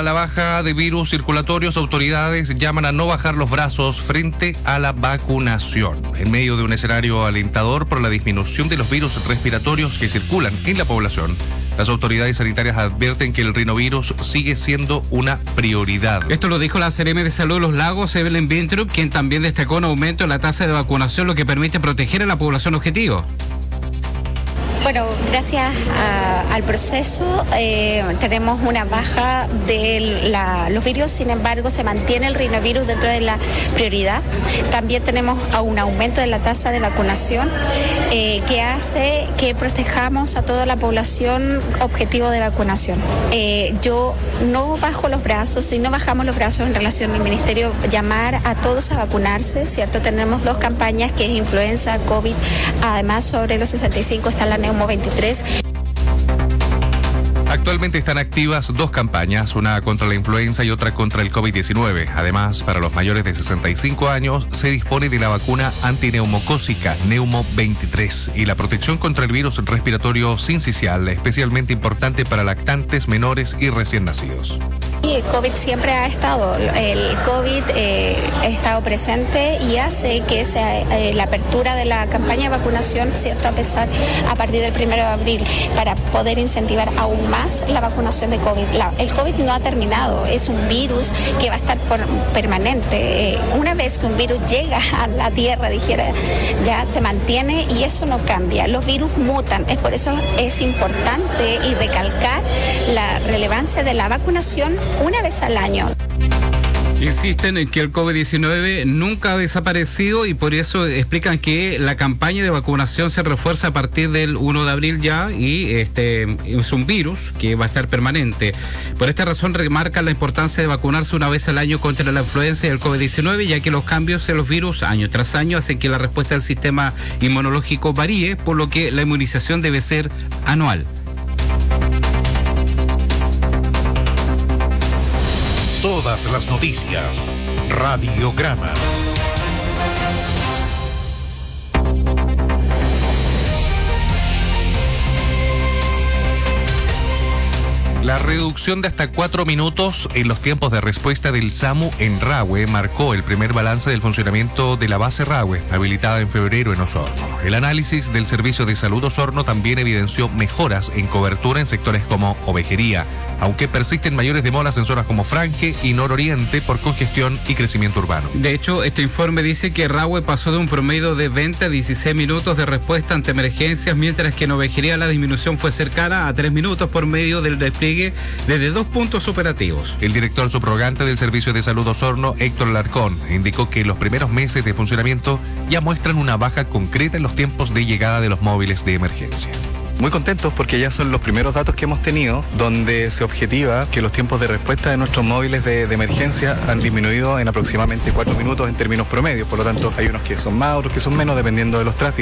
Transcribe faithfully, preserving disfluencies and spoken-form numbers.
a la baja de virus circulatorios, autoridades llaman a no bajar los brazos frente a la vacunación. En medio de un escenario alentador por la disminución de los virus respiratorios que circulan en la población, las autoridades sanitarias advierten que el rinovirus sigue siendo una prioridad. Esto lo dijo la C N M de Salud de Los Lagos, Evelyn Bintrup, quien también destacó un aumento en la tasa de vacunación, lo que permite proteger a la población objetivo. Bueno, gracias a, al proceso eh, tenemos una baja de la, los virus, sin embargo se mantiene el rinovirus dentro de la prioridad. También tenemos un aumento de la tasa de vacunación eh, que hace que protejamos a toda la población objetivo de vacunación. Eh, yo no bajo los brazos, si no bajamos los brazos en relación al Ministerio, llamar a todos a vacunarse, ¿cierto? Tenemos dos campañas que es influenza, COVID, además sobre los sesenta y cinco está la neumonía veintitrés. Actualmente están activas dos campañas, una contra la influenza y otra contra el COVID diecinueve. Además, para los mayores de sesenta y cinco años se dispone de la vacuna antineumocócica Neumo veintitrés y la protección contra el virus respiratorio sincicial, especialmente importante para lactantes, menores y recién nacidos. Y el COVID siempre ha estado, el COVID eh, ha estado presente y hace que sea, eh, la apertura de la campaña de vacunación, ¿cierto?, a pesar a partir del primero de abril, para poder incentivar aún más la vacunación de COVID. La, el COVID no ha terminado, es un virus que va a estar por, permanente. Eh, una vez que un virus llega a la Tierra, dijera, ya se mantiene y eso no cambia. Los virus mutan, es por eso es importante y recalcar la relevancia de la vacunación una vez al año. Insisten en que el COVID diecinueve nunca ha desaparecido y por eso explican que la campaña de vacunación se refuerza a partir del primero de abril ya y este es un virus que va a estar permanente. Por esta razón remarcan la importancia de vacunarse una vez al año contra la influenza y el COVID diecinueve, ya que los cambios en los virus año tras año hacen que la respuesta del sistema inmunológico varíe, por lo que la inmunización debe ser anual. Todas las noticias. Radiograma. La reducción de hasta cuatro minutos en los tiempos de respuesta del SAMU en Rahue marcó el primer balance del funcionamiento de la base Rahue, habilitada en febrero en Osorno. El análisis del Servicio de Salud Osorno también evidenció mejoras en cobertura en sectores como ovejería, aunque persisten mayores demoras en zonas como Franque y Nororiente por congestión y crecimiento urbano. De hecho, este informe dice que Rahue pasó de un promedio de veinte a dieciséis minutos de respuesta ante emergencias, mientras que en ovejería la disminución fue cercana a tres minutos por medio del despliegue desde dos puntos operativos. El director subrogante del Servicio de Salud Osorno, Héctor Alarcón, indicó que los primeros meses de funcionamiento ya muestran una baja concreta en los tiempos de llegada de los móviles de emergencia. Muy contentos porque ya son los primeros datos que hemos tenido donde se objetiva que los tiempos de respuesta de nuestros móviles de, de emergencia han disminuido en aproximadamente cuatro minutos en términos promedios. Por lo tanto, hay unos que son más, otros que son menos, dependiendo de los tráficos.